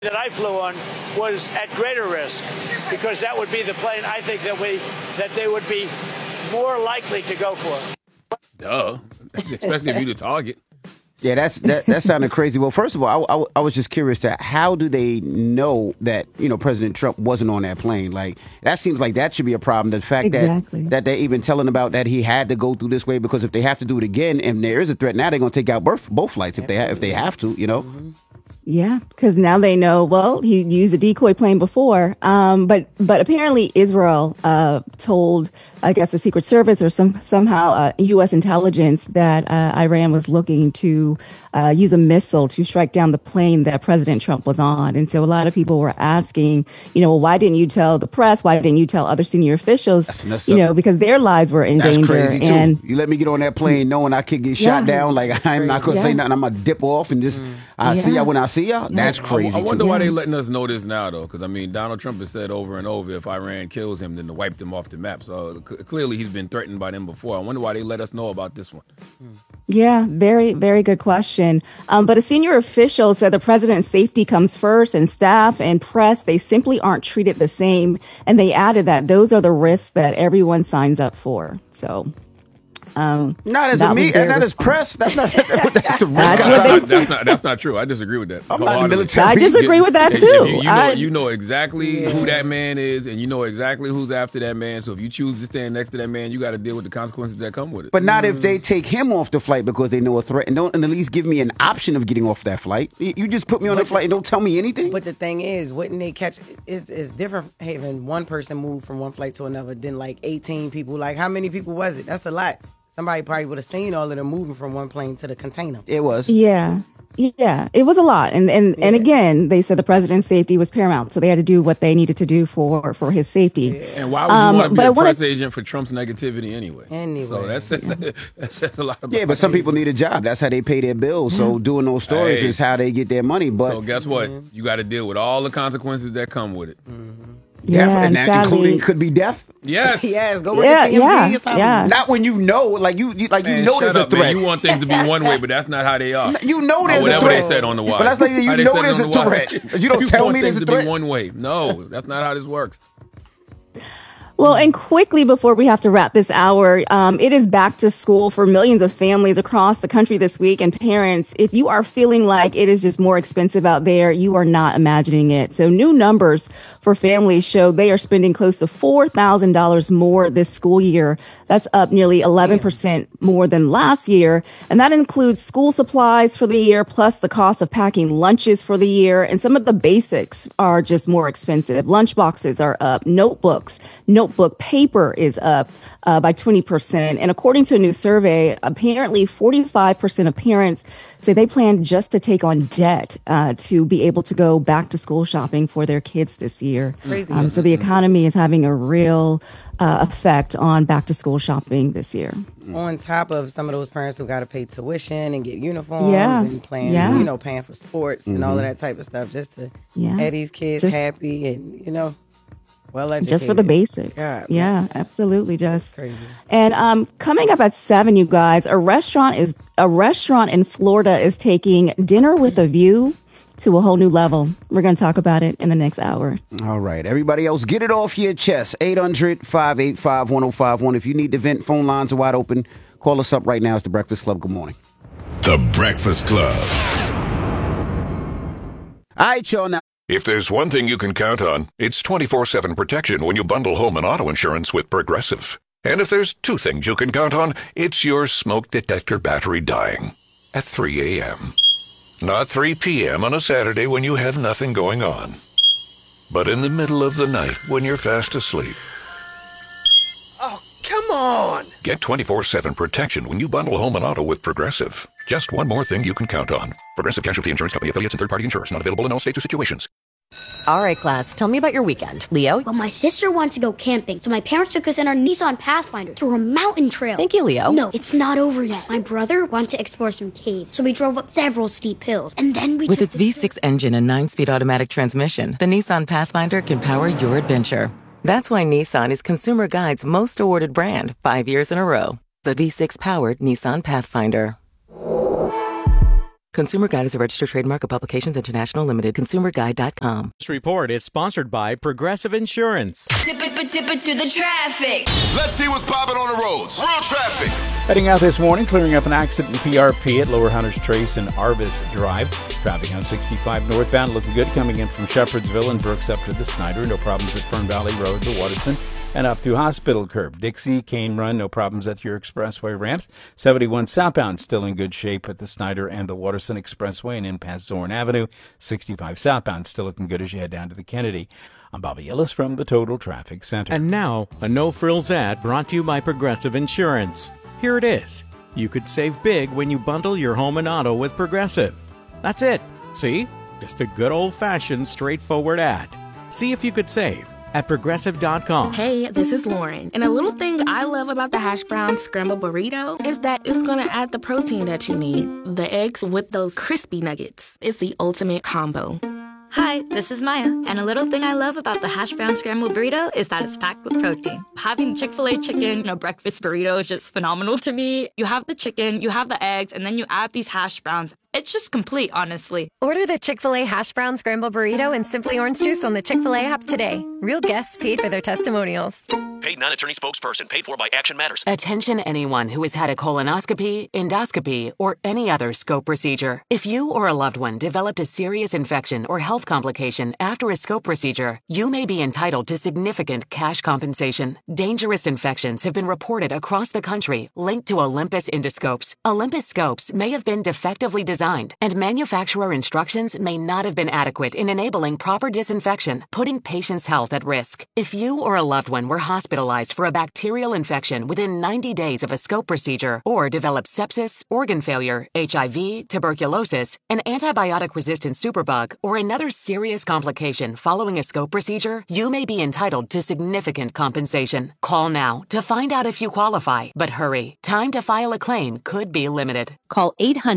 that I flew on was at greater risk because that would be the plane I think that they would be more likely to go for. Duh. Especially if you're the target. Yeah, that sounded crazy. Well, first of all, I was just curious to how do they know that, President Trump wasn't on that plane? Like, that seems like that should be a problem. The fact that they're even telling about that he had to go through this way, because if they have to do it again, and there is a threat, now they're going to take out both flights if they have to, Mm-hmm. Yeah, because now they know, well, he used a decoy plane before. But apparently Israel told, I guess, the Secret Service or somehow U.S. intelligence that Iran was looking to use a missile to strike down the plane that President Trump was on. And so a lot of people were asking, well, why didn't you tell the press? Why didn't you tell other senior officials? Because their lives were in danger. Crazy too. And you let me get on that plane knowing I could get shot down. Like, I'm not going to say nothing. I'm going to dip off and just see y'all when I see y'all. That's crazy. I wonder why they letting us know this now, though. Because, Donald Trump has said over and over, if Iran kills him, then to wipe them off the map. So clearly he's been threatened by them before. I wonder why they let us know about this one. Yeah, very, very good question. But a senior official said the president's safety comes first, and staff and press, they simply aren't treated the same. And they added that those are the risks that everyone signs up for. So... not as press. That's not. That's not true. I disagree with that. I'm not military. I disagree with that too. You know exactly who that man is, and you know exactly who's after that man. So if you choose to stand next to that man, you got to deal with the consequences that come with it. But not if they take him off the flight because they know a threat and don't at least give me an option of getting off that flight. You just put me on the flight and don't tell me anything. But the thing is, wouldn't they catch? It's different having one person move from one flight to another than like 18 people. Like, how many people was it? That's a lot. Somebody probably would have seen all of them moving from one plane to the container. It was. Yeah, it was a lot. And again, they said the president's safety was paramount. So they had to do what they needed to do for his safety. Yeah. And why would you want to be a press agent for Trump's negativity anyway? So that says a lot about but some people need a job. That's how they pay their bills. So doing those stories is how they get their money. But so guess what? You got to deal with all the consequences that come with it. And that including could be death. Yes. Yes. Go work at TMZ or something. Yeah. Not when you know, like you know there's a threat. Man, you want things to be one way, but that's not how they are. You know there's a threat. Whatever they said on the wire. But that's like you know there's a threat. You don't tell me there's a threat. You want things to be one way. No, that's not how this works. Well, and quickly before we have to wrap this hour, it is back to school for millions of families across the country this week. And parents, if you are feeling like it is just more expensive out there, you are not imagining it. So new numbers for families show they are spending close to $4,000 more this school year. That's up nearly 11% more than last year. And that includes school supplies for the year, plus the cost of packing lunches for the year. And some of the basics are just more expensive. Lunch boxes are up, notebook paper is up by 20%. And according to a new survey, apparently 45% of parents say they plan just to take on debt to be able to go back to school shopping for their kids this year. Crazy. So the economy is having a real effect on back to school shopping this year. On top of some of those parents who got to pay tuition and get uniforms and paying for sports and all of that type of stuff just to have these kids happy and, well educated. Just for the basics. God, yeah, absolutely. Just crazy. And coming up at 7, you guys, a restaurant in Florida is taking dinner with a view to a whole new level. We're going to talk about it in the next hour. All right. Everybody else, get it off your chest. 800-585-1051. If you need to vent, phone lines are wide open. Call us up right now. It's The Breakfast Club. Good morning. The Breakfast Club. All right, y'all. Now, if there's one thing you can count on, it's 24/7 protection when you bundle home and auto insurance with Progressive. And if there's two things you can count on, it's your smoke detector battery dying at 3 a.m. Not 3 p.m. on a Saturday when you have nothing going on, but in the middle of the night when you're fast asleep. Oh, come on! Get 24/7 protection when you bundle home and auto with Progressive. Just one more thing you can count on. Progressive Casualty Insurance Company, affiliates, and third-party insurers. Not available in all states or situations. All right, class, tell me about your weekend. Leo? Well, my sister wants to go camping, so my parents took us in our Nissan Pathfinder through a mountain trail. Thank you, Leo. No, it's not over yet. My brother wanted to explore some caves, so we drove up several steep hills, and then we With its V6 engine and 9-speed automatic transmission, the Nissan Pathfinder can power your adventure. That's why Nissan is Consumer Guide's most awarded brand 5 years in a row. The V6-powered Nissan Pathfinder. Consumer Guide is a registered trademark of Publications International Limited. ConsumerGuide.com. This report is sponsored by Progressive Insurance. Dip it to the traffic. Let's see what's popping on the roads. Real traffic. Heading out this morning, clearing up an accident in PRP at Lower Hunters Trace and Arvis Drive. Traffic on 65 northbound looking good coming in from Shepherdsville and Brooks up to the Snyder. No problems at Fern Valley Road to Waterson. And up through Hospital Curve. Dixie, Cane Run, no problems at your expressway ramps. 71 southbound still in good shape at the Snyder and the Waterson Expressway and in past Zorn Avenue. 65 southbound still looking good as you head down to the Kennedy. I'm Bobby Ellis from the Total Traffic Center. And now, a no-frills ad brought to you by Progressive Insurance. Here it is. You could save big when you bundle your home and auto with Progressive. That's it. See? Just a good old-fashioned, straightforward ad. See if you could save at Progressive.com. Hey, this is Lauren. And a little thing I love about the Hash Brown Scramble Burrito is that it's going to add the protein that you need. The eggs with those crispy nuggets. It's the ultimate combo. Hi, this is Maya, and a little thing I love about the Hash Brown Scramble Burrito is that it's packed with protein. Having Chick-fil-A chicken, breakfast burrito is just phenomenal to me. You have the chicken, you have the eggs, and then you add these hash browns. It's just complete, honestly. Order the Chick-fil-A Hash Brown Scramble Burrito and Simply Orange Juice on the Chick-fil-A app today. Real guests paid for their testimonials. Paid non-attorney spokesperson. Paid for by Action Matters. Attention anyone who has had a colonoscopy, endoscopy, or any other scope procedure. If you or a loved one developed a serious infection or health complication after a scope procedure, you may be entitled to significant cash compensation. Dangerous infections have been reported across the country linked to Olympus endoscopes. Olympus scopes may have been defectively designed, and manufacturer instructions may not have been adequate in enabling proper disinfection, putting patients' health at risk. If you or a loved one were hospitalized for a bacterial infection within 90 days of a scope procedure, or developed sepsis, organ failure, HIV, tuberculosis, an antibiotic-resistant superbug, or another serious complication following a scope procedure, you may be entitled to significant compensation. Call now to find out if you qualify, but hurry. Time to file a claim could be limited. Call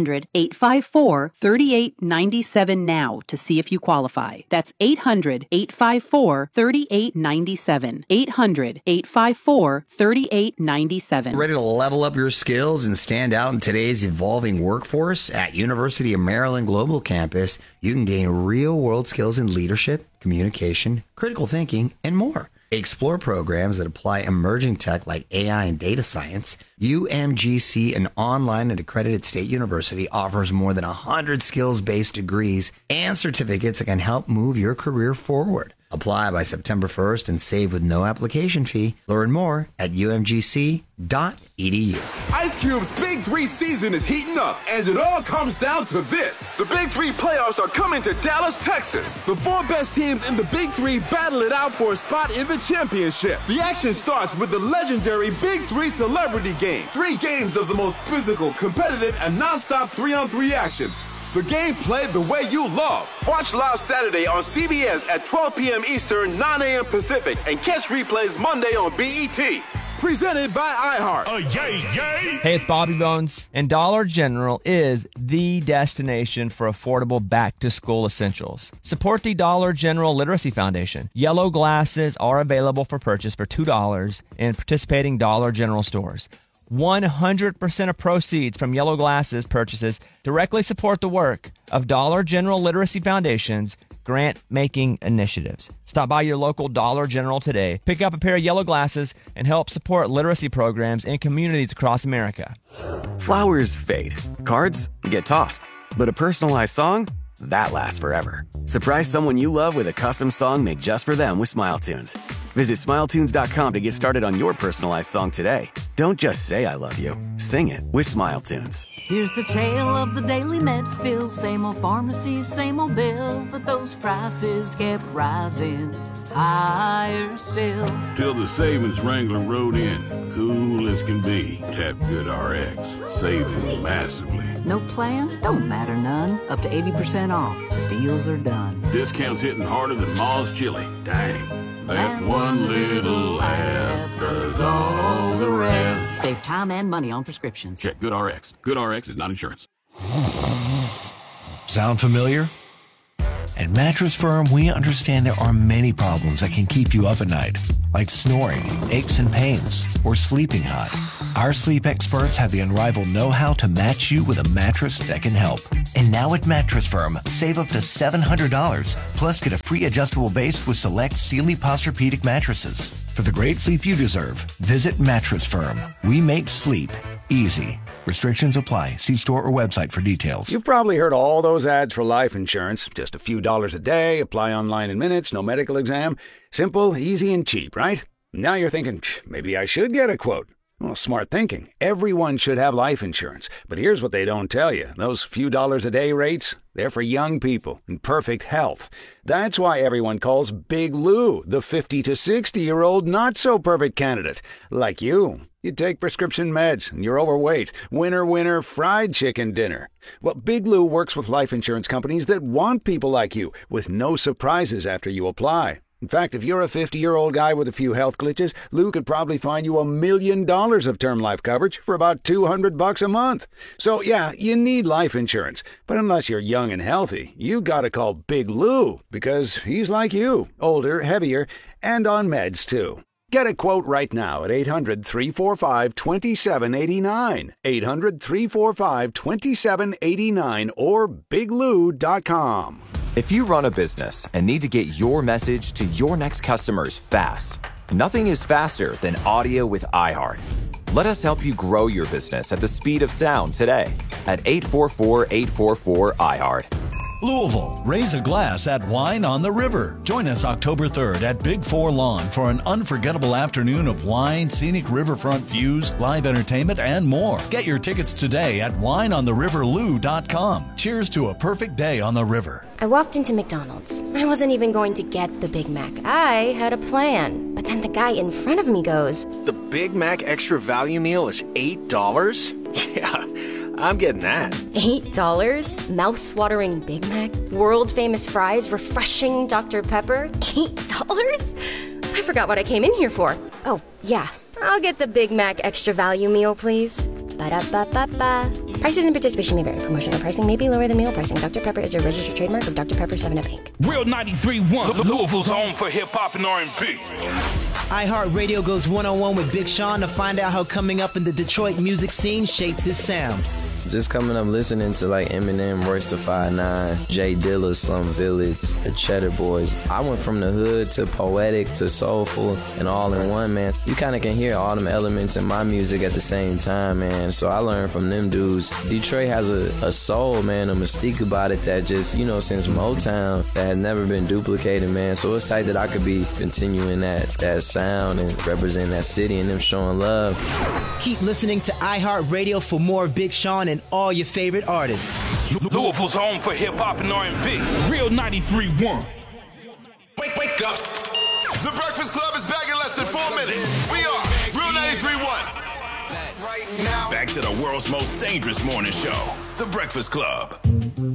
800-854-3897 now to see if you qualify. That's 800-854-3897. 800-854-3897. Ready to level up your skills and stand out in today's evolving workforce? At University of Maryland Global Campus, you can gain real-world skills in leadership, communication, critical thinking, and more. Explore programs that apply emerging tech like AI and data science. UMGC, an online and accredited state university, offers more than 100 skills-based degrees and certificates that can help move your career forward. Apply by September 1st and save with no application fee. Learn more at umgc.edu. Ice Cube's Big 3 season is heating up, and it all comes down to this. The Big 3 playoffs are coming to Dallas, Texas. The 4 best teams in the Big 3 battle it out for a spot in the championship. The action starts with the legendary Big 3 Celebrity Game. 3 games of the most physical, competitive, and non-stop 3-on-3 action. The game played the way you love. Watch live Saturday on CBS at 12 p.m. Eastern, 9 a.m. Pacific, and catch replays Monday on BET. Presented by iHeart. Hey, it's Bobby Bones, and Dollar General is the destination for affordable back-to-school essentials. Support the Dollar General Literacy Foundation. Yellow glasses are available for purchase for $2 in participating Dollar General stores. 100% of proceeds from Yellow Glasses purchases directly support the work of Dollar General Literacy Foundation's grant-making initiatives. Stop by your local Dollar General today, pick up a pair of Yellow Glasses, and help support literacy programs in communities across America. Flowers fade. Cards get tossed. But a personalized song? That lasts forever. Surprise someone you love with a custom song made just for them with SmileTunes. Visit SmileTunes.com to get started on your personalized song today. Don't just say I love you. Sing it with SmileTunes. Here's the tale of the Daily Medfield. Same old pharmacy, same old bill. But those prices kept rising higher still. Till the savings Wrangler rode in. Cool as can be. Tap GoodRx. Saving massively. No plan? Don't matter none. Up to 80% off. The deals are done. Discounts hitting harder than Ma's chili. Dang. That one little app does all the rest. Save time and money on prescriptions. Check GoodRx. GoodRx is not insurance. Sound familiar? At Mattress Firm, we understand there are many problems that can keep you up at night. like snoring, aches and pains, or sleeping hot. Our sleep experts have the unrivaled know-how to match you with a mattress that can help. And now at Mattress Firm, save up to $700, plus get a free adjustable base with select Sealy Posturepedic mattresses. For the great sleep you deserve, visit Mattress Firm. We make sleep easy. Restrictions apply. See store or website for details. You've probably heard all those ads for life insurance. Just a few dollars a day, apply online in minutes, no medical exam. Simple, easy, and cheap, right? Now you're thinking, maybe I should get a quote. Well, smart thinking. Everyone should have life insurance. But here's what they don't tell you. Those few dollars a day rates, they're for young people in perfect health. That's why everyone calls Big Lou the 50 to 60-year-old not-so-perfect candidate. Like you. You take prescription meds and you're overweight. Winner, winner, fried chicken dinner. Well, Big Lou works with life insurance companies that want people like you with no surprises after you apply. In fact, if you're a 50-year-old guy with a few health glitches, Lou could probably find you $1 million of term life coverage for about $200 a month. So, yeah, you need life insurance. But unless you're young and healthy, you gotta call Big Lou because he's like you, older, heavier, and on meds, too. Get a quote right now at 800-345-2789, 800-345-2789, or biglou.com. If you run a business and need to get your message to your next customers fast, nothing is faster than audio with iHeart. Let us help you grow your business at the speed of sound today at 844-844-iHeart. Louisville, raise a glass at Wine on the River. Join us October 3rd at Big Four Lawn for an unforgettable afternoon of wine, scenic riverfront views, live entertainment, and more. Get your tickets today at wineontheriverlou.com. Cheers to a perfect day on the river. I walked into McDonald's. I wasn't even going to get the Big Mac. I had a plan. But then the guy in front of me goes, "The Big Mac Extra Value Meal is $8? Yeah, I'm getting that." $8? Mouth-watering Big Mac? World-famous fries? Refreshing Dr. Pepper? $8? I forgot what I came in here for. Oh, yeah. I'll get the Big Mac Extra Value Meal, please. Ba-da-ba-ba-ba. Prices and participation may vary. Promotional pricing may be lower than meal pricing. Dr. Pepper is a registered trademark of Dr. Pepper 7-Up Inc. Real 93.1, Louisville's home for hip-hop and R&B. iHeartRadio goes one-on-one with Big Sean to find out how coming up in the Detroit music scene shaped his sound. Just coming up listening to like Eminem, Royce da 5'9", Jay Dilla, Slum Village, the Cheddar Boys. I went from the hood to poetic to soulful and all in one, man. You kind of can hear all them elements in my music at the same time, man. So I learned from them dudes. Detroit has a soul, man, a mystique about it that just, you know, since Motown, that has never been duplicated, man. So it's tight that I could be continuing that sound and representing that city and them showing love. Keep listening to iHeartRadio for more Big Sean and all your favorite artists. Louisville's home for hip-hop and R&B. Real 93.1. Wake up. The Breakfast Club is back in less than 4 minutes. We are Real 93.1. Back to the world's most dangerous morning show, The Breakfast Club.